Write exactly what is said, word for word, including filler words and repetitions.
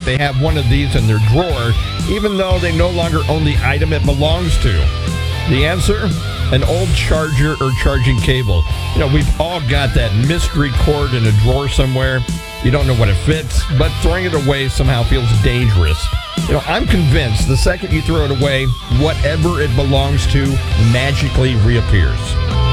they have one of these in their drawer, even though they no longer own the item it belongs to? The answer? An old charger or charging cable. You know, we've all got that mystery cord in a drawer somewhere. You don't know what it fits, but throwing it away somehow feels dangerous. You know, I'm convinced the second you throw it away, whatever it belongs to magically reappears.